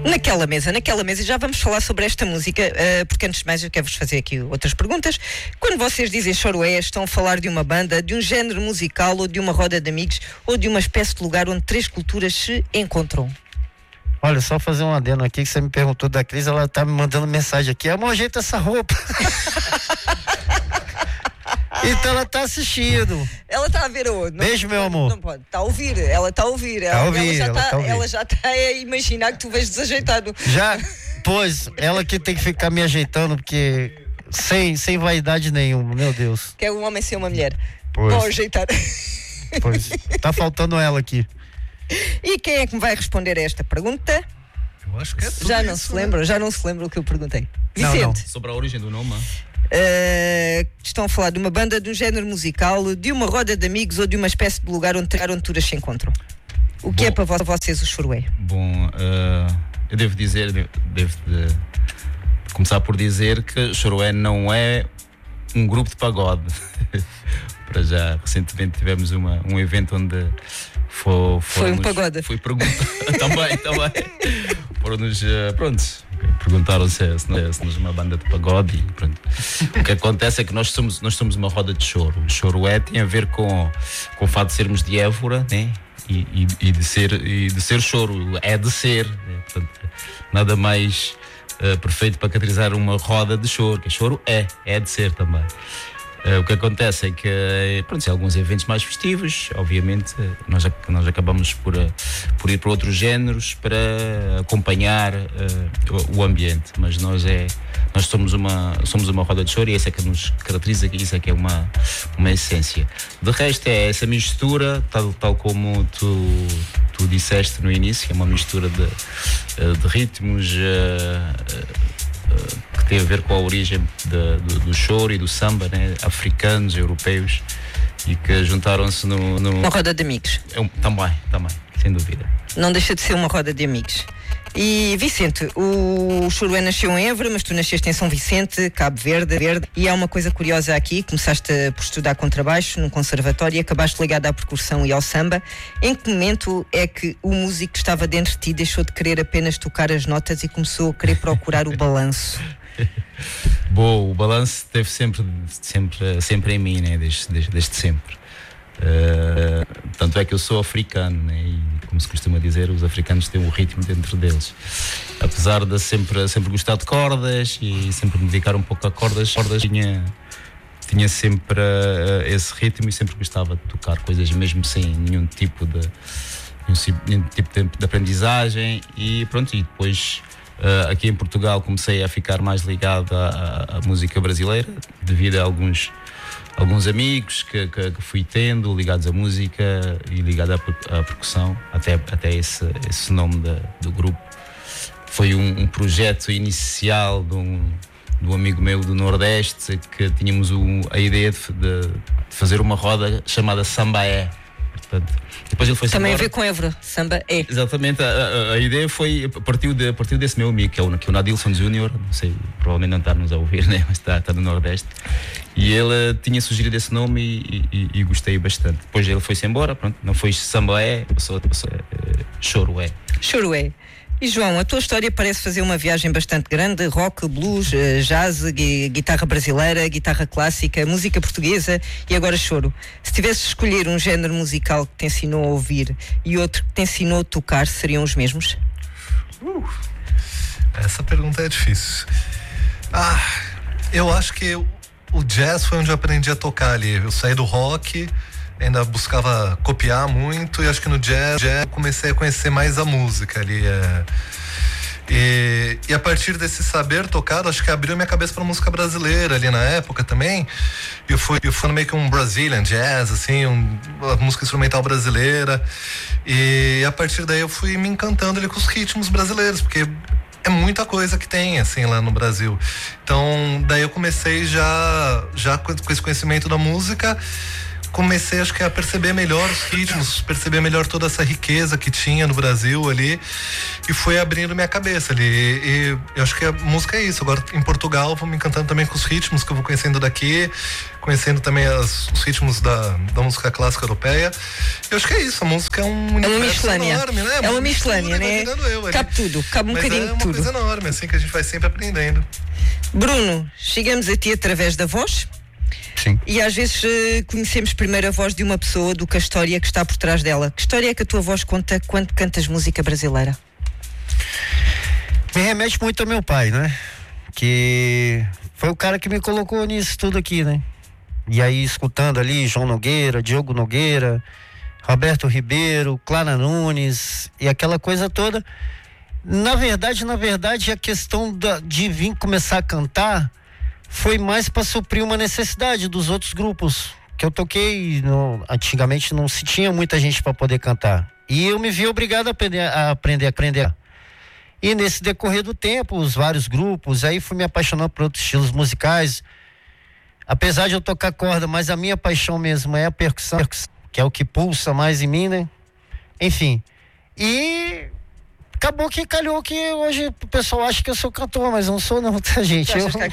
Naquela mesa, e já vamos falar sobre esta música, porque antes de mais eu quero-vos fazer aqui outras perguntas. Quando vocês dizem choroé, estão a falar de uma banda, de um género musical, ou de uma roda de amigos, ou de uma espécie de lugar onde três culturas se encontram? Olha, só fazer um adendo aqui que você me perguntou da Cris, ela tá me mandando mensagem aqui, amor, ajeita essa roupa. Então ela tá assistindo. Ela está a ver o... Beijo, meu amor. Não pode, está a ouvir, ela está a ouvir. Ela já está a imaginar que tu vais desajeitado. Já, pois, ela que tem que ficar me ajeitando, porque sem vaidade nenhuma, meu Deus. Que é um homem sem uma mulher. Pois. Vou ajeitar. Pois, tá faltando ela aqui. E quem é que me vai responder a esta pergunta? Eu acho que é tudo já isso, não se lembra o que eu perguntei. Vicente. Não. Sobre a origem do nome. Estão a falar de uma banda, de um género musical, de uma roda de amigos ou de uma espécie de lugar onde todas se encontram. O que é para vocês o choroé? Bom, eu devo dizer, devo começar por dizer que choroé não é um grupo de pagode. Para já, recentemente tivemos um evento onde foi um pagode. Foi pergunta também. Foram-nos, perguntaram se nós uma banda de pagode. E pronto. O que acontece é que nós somos uma roda de choro. O choro tem a ver com o fato de sermos de Évora, né? E de ser choro, é de ser, né? Portanto, nada mais perfeito para caracterizar uma roda de choro, que choro é de ser também. O que acontece é que, em alguns eventos mais festivos, obviamente, nós acabamos por ir para outros géneros para acompanhar o ambiente, mas nós somos uma roda de choro e isso é que nos caracteriza, isso é que é uma essência. De resto, é essa mistura, tal como tu disseste no início, é uma mistura de ritmos que tem a ver com a origem do choro e do samba, né? Africanos, europeus, e que juntaram-se uma roda de amigos. Também, sem dúvida. Não deixa de ser uma roda de amigos. E Vicente, o choroé nasceu em Évora, mas tu nasceste em São Vicente, Cabo Verde, e há uma coisa curiosa aqui, começaste por estudar contrabaixo num conservatório e acabaste ligado à percussão e ao samba. Em que momento é que o músico que estava dentro de ti deixou de querer apenas tocar as notas e começou a querer procurar o balanço? Bom, o balanço esteve sempre em mim, né? Desde sempre. Tanto é que eu sou africano, né? E como se costuma dizer, os africanos têm o ritmo dentro deles. Apesar de sempre gostar de cordas e sempre me dedicar um pouco a cordas tinha sempre esse ritmo e sempre gostava de tocar coisas mesmo sem nenhum tipo de aprendizagem e pronto, e depois aqui em Portugal comecei a ficar mais ligado à música brasileira devido a alguns amigos que fui tendo ligados à música e ligados à percussão, até esse nome do grupo. Foi um projeto inicial de um amigo meu do Nordeste, que tínhamos a ideia de fazer uma roda chamada Sambaé. Portanto, depois ele foi também a ver com Évora, samba é. Exatamente, a ideia partiu desse meu amigo, que é o Nadilson Júnior, não sei, provavelmente não está-nos a ouvir, né? Mas está no Nordeste. E ele tinha sugerido esse nome e gostei bastante. Depois ele foi-se embora, pronto, não foi Sambaé, passou Choroé. Choroé. E João, a tua história parece fazer uma viagem bastante grande: rock, blues, jazz, guitarra brasileira, guitarra clássica, música portuguesa e agora choro. Se tivesse de escolher um género musical que te ensinou a ouvir e outro que te ensinou a tocar, seriam os mesmos? Essa pergunta é difícil. Eu acho que o jazz foi onde eu aprendi a tocar ali. Eu saí do rock, ainda buscava copiar muito, e acho que no jazz eu comecei a conhecer mais a música ali. E a partir desse saber tocar, acho que abriu minha cabeça pra música brasileira ali na época também. Eu fui meio que um Brazilian jazz, assim, uma música instrumental brasileira. E a partir daí eu fui me encantando ali com os ritmos brasileiros, porque é muita coisa que tem, assim, lá no Brasil. Então, daí eu comecei já com esse conhecimento da música, comecei, acho que, a perceber melhor os ritmos, perceber melhor toda essa riqueza que tinha no Brasil ali, e foi abrindo minha cabeça ali. E eu acho que a música é isso. Agora, em Portugal, vou me encantando também com os ritmos que eu vou conhecendo daqui, conhecendo também os ritmos da música clássica europeia. Eu acho que é isso, a música é um universo enorme, né? É uma miscelânea, né? Cabe tudo, cabe um bocadinho de tudo. É uma coisa enorme, assim, que a gente vai sempre aprendendo. Bruno, chegamos a ti através da voz. Sim. E às vezes conhecemos primeiro a voz de uma pessoa do que a história que está por trás dela. Que história é que a tua voz conta quando cantas música brasileira? Me remete muito ao meu pai, né? Que foi o cara que me colocou nisso tudo aqui, né? E aí, escutando ali João Nogueira, Diogo Nogueira, Roberto Ribeiro, Clara Nunes e aquela coisa toda. Na verdade, a questão de vir começar a cantar foi mais para suprir uma necessidade dos outros grupos que eu toquei. Antigamente não se tinha muita gente para poder cantar. E eu me vi obrigado a aprender. E nesse decorrer do tempo, os vários grupos, aí fui me apaixonando por outros estilos musicais. Apesar de eu tocar corda, mas a minha paixão mesmo é a percussão, que é o que pulsa mais em mim, né? Enfim. E acabou que calhou que hoje o pessoal acha que eu sou cantor, mas não sou não, tá, gente?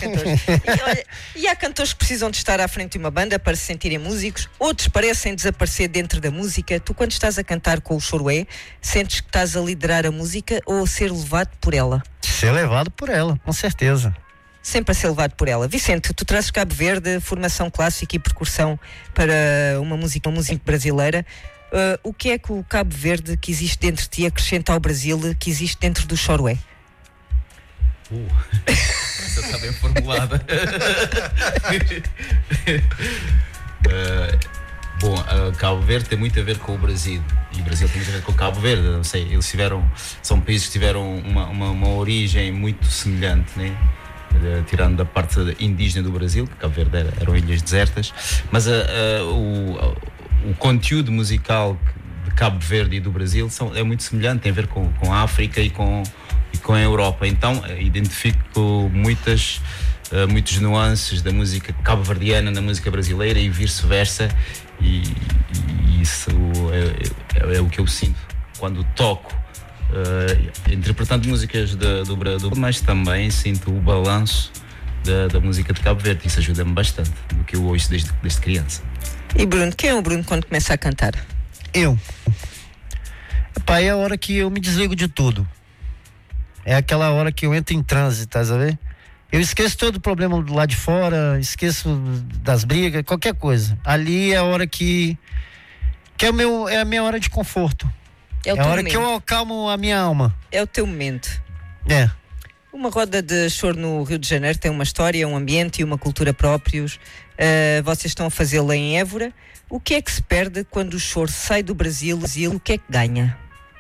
E há cantores que precisam de estar à frente de uma banda para se sentirem músicos, outros parecem desaparecer dentro da música. Tu, quando estás a cantar com o Choroé, sentes que estás a liderar a música ou a ser levado por ela? Ser levado por ela, com certeza. Sempre a ser levado por ela. Vicente, tu trazes Cabo Verde, formação clássica e percussão para uma música brasileira. O que é que o Cabo Verde que existe dentro de ti acrescenta ao Brasil que existe dentro do Choroé? Essa está bem formulada. Cabo Verde tem muito a ver com o Brasil e o Brasil tem muito a ver com o Cabo Verde. Não sei, são países que tiveram uma origem muito semelhante, né? Tirando da parte indígena do Brasil, que Cabo Verde eram ilhas desertas, mas o conteúdo musical de Cabo Verde e do Brasil é muito semelhante, tem a ver com a África e com a Europa. Então identifico muitas nuances da música cabo-verdiana na música brasileira e vice-versa, e isso é o que eu sinto quando toco, interpretando músicas do Brasil, mas também sinto o balanço da música de Cabo Verde. Isso ajuda-me bastante, do que eu ouço desde criança. E Bruno, quem é o Bruno quando começa a cantar? Eu. Pai, é a hora que eu me desligo de tudo. É aquela hora que eu entro em transe, tá sabendo? Eu esqueço todo o problema do lado de fora, esqueço das brigas, qualquer coisa. Ali é a hora que é a minha hora de conforto. É a hora momento. Que eu acalmo a minha alma. É o teu momento. É. Uma roda de choro no Rio de Janeiro tem uma história, um ambiente e uma cultura próprios. Vocês estão a fazê-la em Évora. O que é que se perde quando o choro sai do Brasil? O que é que ganha?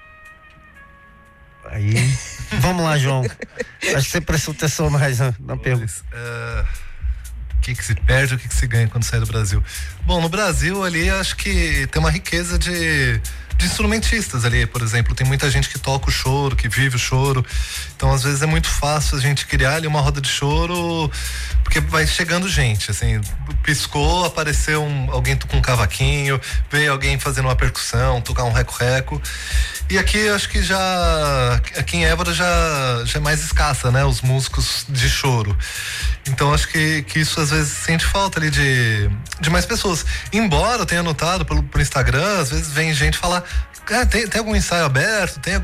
Aí, vamos lá, João. Acho que você prestou atenção mais na pergunta. O que se perde, o que se ganha quando sai do Brasil? Bom, no Brasil ali acho que tem uma riqueza de instrumentistas ali, por exemplo, tem muita gente que toca o choro, que vive o choro, então às vezes é muito fácil a gente criar ali uma roda de choro, porque vai chegando gente, assim, piscou, apareceu alguém com um cavaquinho, veio alguém fazendo uma percussão, tocar um reco-reco, e aqui acho que aqui em Évora já é mais escassa, né, os músicos de choro, então acho que isso às vezes sente falta ali de mais pessoas, embora eu tenha notado pelo Instagram, às vezes vem gente falar, tem algum ensaio aberto, tem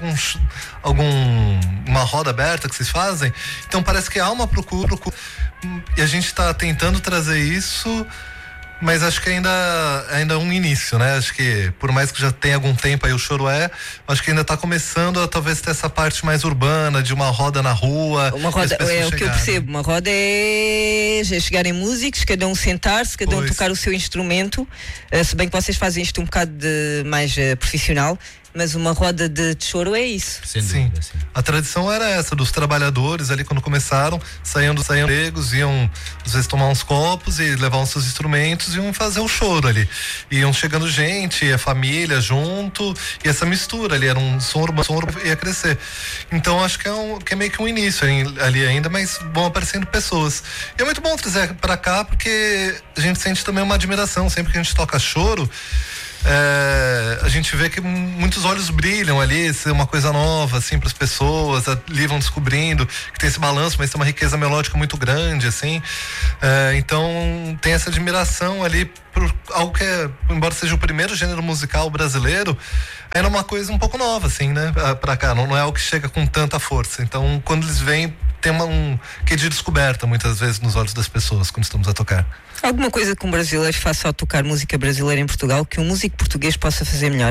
uma roda aberta que vocês fazem, então parece que há uma procura e a gente está tentando trazer isso, mas acho que ainda é um início, né? Acho que por mais que já tenha algum tempo aí o Choroé, acho que ainda está começando a talvez ter essa parte mais urbana de uma roda na rua. Uma roda é o que eu percebo, uma roda é chegarem músicos, cada um sentar-se, cada um tocar o seu instrumento, se bem que vocês fazem isto um bocado mais profissional, Mas uma roda de choro é isso. Sem dúvida, sim. A tradição era essa, dos trabalhadores ali quando começaram, saíam empregos, iam às vezes tomar uns copos e levar os seus instrumentos e iam fazer o choro ali. Iam chegando gente, a família junto, e essa mistura ali, era um som urbano ia crescer. Então acho que é meio que um início ali ainda, mas vão aparecendo pessoas. E é muito bom trazer pra cá, porque a gente sente também uma admiração, sempre que a gente toca choro. A gente vê que muitos olhos brilham ali, ser uma coisa nova assim para as pessoas, ali vão descobrindo que tem esse balanço, mas tem uma riqueza melódica muito grande assim, então tem essa admiração ali por algo que embora seja o primeiro gênero musical brasileiro, era uma coisa um pouco nova assim, né, para cá, não é algo que chega com tanta força, então quando eles vêm tem um quê de descoberta muitas vezes nos olhos das pessoas quando estamos a tocar. Alguma coisa que um brasileiro faça ao tocar música brasileira em Portugal que um músico português possa fazer melhor?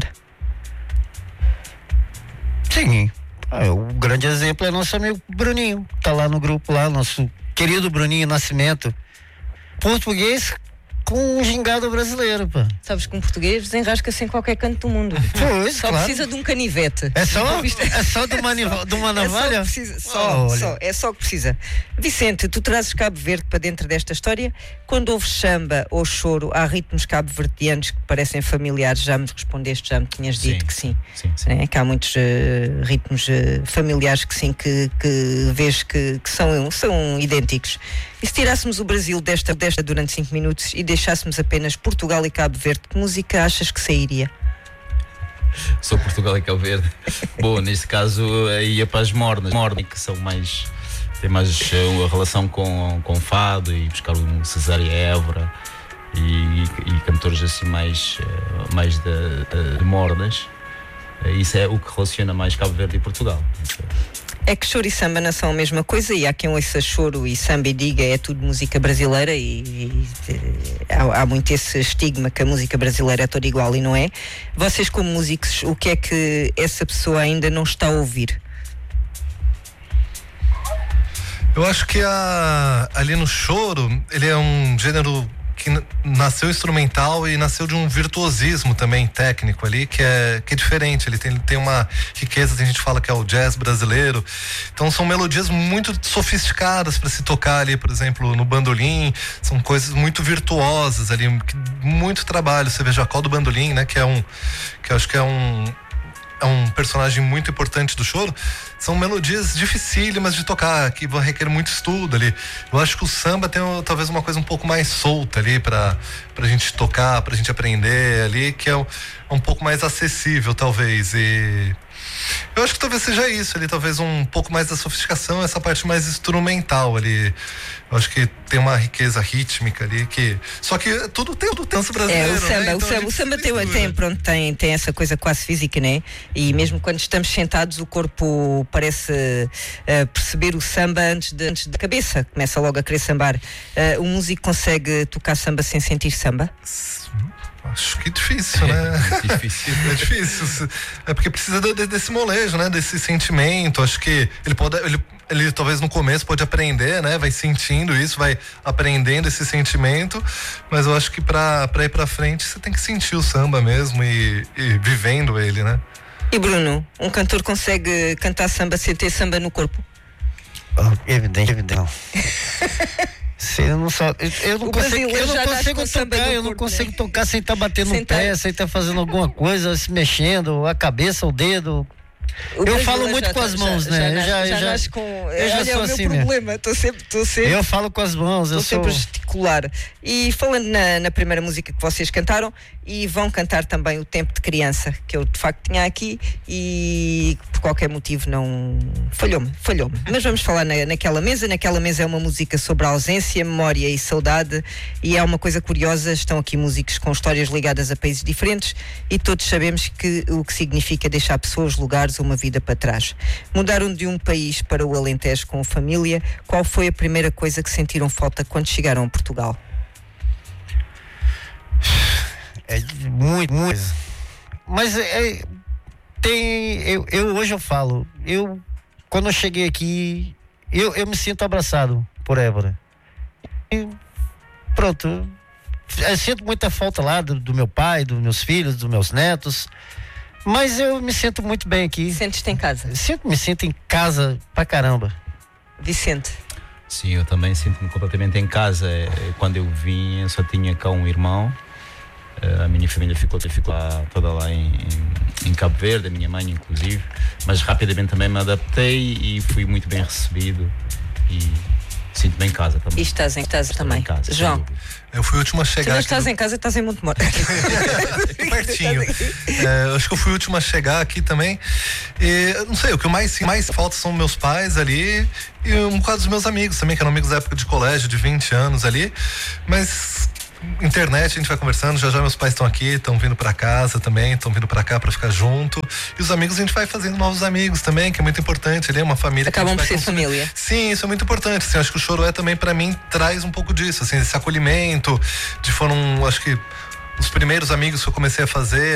Sim. O grande exemplo é nosso amigo Bruninho, tá lá no grupo lá, nosso querido Bruninho Nascimento. Português com um gingado brasileiro, pô. Sabes que um português desenrasca-se em qualquer canto do mundo. Pois, só claro. Precisa de um canivete. É só de uma navalha? É só o que precisa. Vicente, tu trazes Cabo Verde para dentro desta história. Quando ouves samba ou choro, há ritmos cabo-verdianos que parecem familiares. Já me respondeste, já me tinhas dito que sim. Sim. É, que há muitos ritmos familiares que sim, que vês que são idênticos. E se tirássemos o Brasil desta durante 5 minutos e deixássemos apenas Portugal e Cabo Verde, que música achas que sairia? Sou Portugal e Cabo Verde. Bom, neste caso ia para as mornas, que são mais, tem mais a relação com fado, e buscar um Cesária Évora e cantores assim mais de mornas. Isso é o que relaciona mais Cabo Verde e Portugal. É que choro e samba não são a mesma coisa, e há quem ouça choro e samba e diga é tudo música brasileira, e há muito esse estigma que a música brasileira é toda igual, e não é. Vocês como músicos, o que é que essa pessoa ainda não está a ouvir? Eu acho que ali no choro, ele é um gênero que nasceu instrumental e nasceu de um virtuosismo também técnico ali, que é diferente. Ele tem uma riqueza, a gente fala que é o jazz brasileiro. Então são melodias muito sofisticadas para se tocar ali, por exemplo, no bandolim. São coisas muito virtuosas ali, muito trabalho. Você vê Jacó do Bandolim, né, que eu acho que é um personagem muito importante do choro. São melodias dificílimas de tocar, que vão requerer muito estudo ali. Eu acho que o samba tem talvez uma coisa um pouco mais solta ali pra gente tocar, pra gente aprender ali, que é um pouco mais acessível talvez, e eu acho que talvez seja isso ali, talvez um pouco mais da sofisticação, essa parte mais instrumental ali. Eu acho que tem uma riqueza rítmica ali, só que tudo tem dança brasileiro, o samba, né? Então o samba tem essa coisa quase física, né? E mesmo quando estamos sentados, o corpo parece perceber o samba antes da cabeça, começa logo a querer sambar. O músico consegue tocar samba sem sentir samba? Acho que é difícil, né? É difícil. É porque precisa desse molejo, né? Desse sentimento. Acho que ele talvez no começo pode aprender, né? Vai sentindo isso, vai aprendendo esse sentimento. Mas eu acho que pra ir pra frente você tem que sentir o samba mesmo e vivendo ele, né? E Bruno, um cantor consegue cantar samba sem ter samba no corpo? Evidente. Eu não consigo tocar sem estar batendo no pé, sem estar fazendo alguma coisa, se mexendo, a cabeça, o dedo. Eu falo muito com as mãos, né? Eu já sou assim mesmo. Estou sempre. Eu falo com as mãos, eu sou sempre gesticular. E falando na primeira música que vocês cantaram, e vão cantar também O Tempo de Criança, que eu de facto tinha aqui e por qualquer motivo não falhou-me. Mas vamos falar naquela mesa. Naquela mesa é uma música sobre a ausência, memória e saudade, e é uma coisa curiosa, estão aqui músicos com histórias ligadas a países diferentes e todos sabemos o que significa deixar pessoas, lugares ou uma vida para trás. Mudaram de um país para o Alentejo com a família. Qual foi a primeira coisa que sentiram falta quando chegaram a Portugal? É muito. Mas hoje eu falo, quando eu cheguei aqui, eu me sinto abraçado por Évora. E pronto, eu sinto muita falta lá do meu pai, dos meus filhos, dos meus netos. Mas eu me sinto muito bem aqui. Sentes-te em casa? Me sinto em casa pra caramba. Vicente? Sim, eu também sinto-me completamente em casa. Quando eu vim, eu só tinha cá um irmão. A minha família ficou lá, toda lá em Cabo Verde, a minha mãe inclusive. Mas rapidamente também me adaptei e fui muito bem recebido. E sinto-me em casa também. E estás em casa também. Em casa, João? Eu fui o último a Tu chegar. não estás em casa, estás em Montemor. Pertinho. Acho que eu fui o último a chegar aqui também. E não sei, o que mais falta são meus pais ali e um bocado dos meus amigos também, que eram amigos da época de colégio, de 20 anos ali. Mas internet, a gente vai conversando, já meus pais estão aqui, estão vindo pra casa também, estão vindo pra cá pra ficar junto. E os amigos, a gente vai fazendo novos amigos também, que é muito importante, ali é uma família. Acabam por ser família. Sim, isso é muito importante, assim, acho que o Choro também pra mim traz um pouco disso, assim, esse acolhimento, acho que os primeiros amigos que eu comecei a fazer